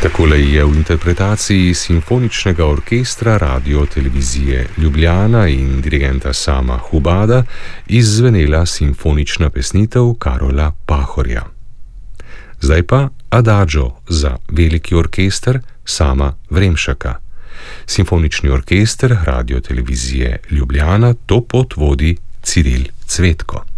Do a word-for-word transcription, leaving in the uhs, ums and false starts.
Takole je v interpretaciji simfoničnega orkestra Radio-televizije Ljubljana in dirigenta Sama Hubada izzvenela simfonična pesnitev Karola Pahorja. Zdaj pa Adagio za veliki orkester Sama Vremšaka. Simfonični orkester Radio-televizije Ljubljana to pot vodi Ciril Cvetko.